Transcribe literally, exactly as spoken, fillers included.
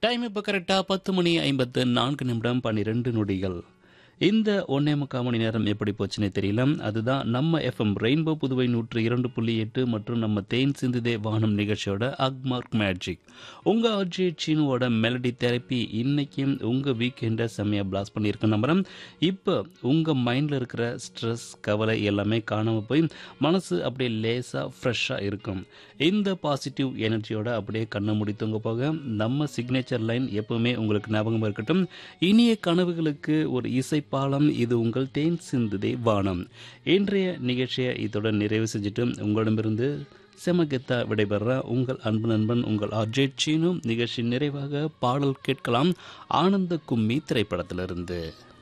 Time இப்போ கரெக்டாக பத்து மணி ஐம்பத்து நான்கு நிமிடம் பன்னிரெண்டு நொடிகள். இந்த ஒன்னே முக்கால் மணி நேரம் எப்படி போச்சுன்னே தெரியல. அதுதான் நம்ம எஃப்எம் ரெயின்போ புதுவை நூற்று இரண்டு புள்ளி எட்டு மற்றும் நம்ம தேன் சிந்துதே வானம் நிகழ்ச்சியோட அக்மார்க் மேஜிக். உங்க அஜய் சீனுவோட மெலடி தெரப்பி இன்னைக்கும் உங்க வீக்கெண்டை செம்மையா பிளாஸ்ட் பண்ணியிருக்க நம்புறேன். இப்போ உங்க மைண்ட்ல இருக்கிற ஸ்ட்ரெஸ் கவலை எல்லாமே காணாம போய் மனசு அப்படியே லேசா ஃப்ரெஷ்ஷா இருக்கும். இந்த பாசிட்டிவ் எனர்ஜியோட அப்படியே கண்ணை மூடி தூங்க போக நம்ம சிக்னேச்சர் லைன் எப்பவுமே உங்களுக்கு ஞாபகம் இருக்கட்டும். இனிய கனவுகளுக்கு ஒரு இசை பாலம். இது உங்கள் தேன் சிந்துதே வானம். இன்றைய நிகழ்ச்சியை இத்துடன் நிறைவு செஞ்சுட்டு உங்களிடமிருந்து செமகெத்தா விடைபெற உங்கள் அன்பு நண்பன் உங்கள் அஜய் சீனு. நிகழ்ச்சி நிறைவாக பாடல் கேட்கலாம். ஆனந்த கும்மி திரைப்படத்திலிருந்து.